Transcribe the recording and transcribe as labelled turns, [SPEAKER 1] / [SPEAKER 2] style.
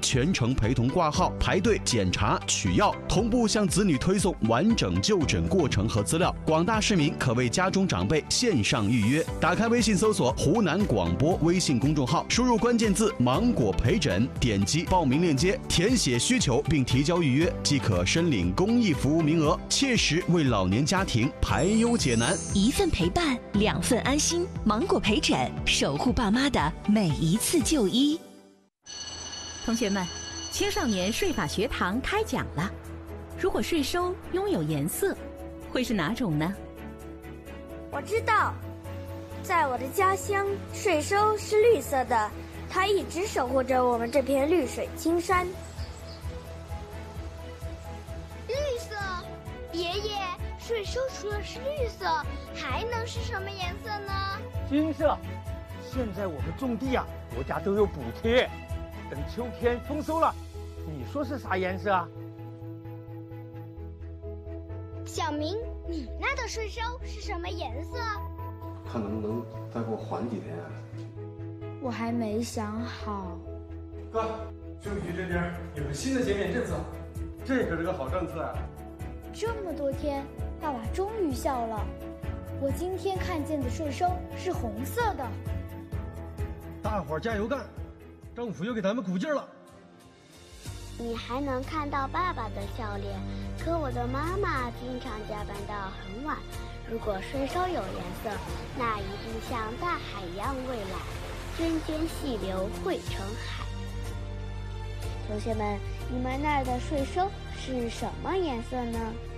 [SPEAKER 1] 全程陪同挂号、排队检查、取药，同步向子女推送完整就诊过程和资料。广大市民可为家中长辈线上预约。打开微信搜索湖南广播微信公众号，输入关键字芒果陪诊，点击报名链接，填写需求并提交预约，即可申领公益服务名额，切实为老年家庭排忧解难。
[SPEAKER 2] 一份陪伴，2份安心。芒果陪诊，守护爸妈的每一次就医。
[SPEAKER 3] 同学们，青少年税法学堂开讲了。如果税收拥有颜色，会是哪种呢？
[SPEAKER 4] 我知道，在我的家乡，税收是绿色的，它一直守护着我们这片绿水青山。
[SPEAKER 5] 绿色，爷爷，税收除了是绿色，还能是什么颜色呢？
[SPEAKER 6] 金色。现在我们种地啊，国家都有补贴。等秋天丰收了，你说是啥颜色啊？
[SPEAKER 5] 小明，你那的税收是什么颜色？
[SPEAKER 7] 看能不能再给我缓几天啊？
[SPEAKER 4] 我还没想好。
[SPEAKER 8] 哥，税务局这边有个新的减免政策，这可是个好政策啊！
[SPEAKER 4] 这么多天，爸爸终于笑了。我今天看见的税收是红色的。
[SPEAKER 8] 大伙儿加油干！政府又给咱们鼓劲了。
[SPEAKER 5] 你还能看到爸爸的笑脸，可我的妈妈经常加班到很晚。如果税收有颜色，那一定像大海一样蔚蓝，涓涓细流汇成海。同学们，你们那儿的税收是什么颜色呢？